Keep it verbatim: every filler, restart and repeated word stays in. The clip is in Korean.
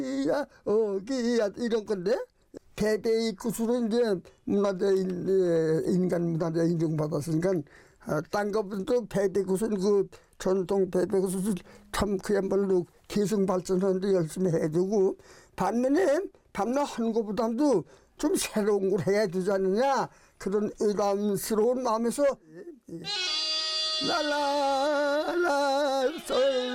기야 어기야 이런 건데 패배의 구슬은 이제 문화재 인간 문화재 인정받았으니까 아, 딴 것도 패배 구슬 그 전통 패배 구슬 참 그야말로 기승 발전하는데 열심히 해주고 반면에 밤낮 하는 것보다도 좀 새로운 걸 해야 되지 않느냐 그런 의담스러운 마음에서 라라라